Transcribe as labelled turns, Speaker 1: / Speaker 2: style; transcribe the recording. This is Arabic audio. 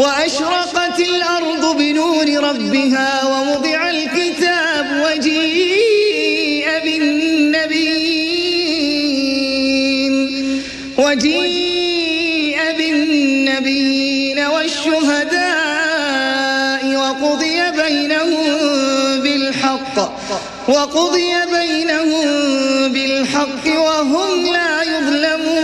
Speaker 1: وأشرقت الأرض بنور ربها ووضع الكتاب وجيء بالنبيين والشهداء وقضي بينهم بالحق وهم لا يظلمون.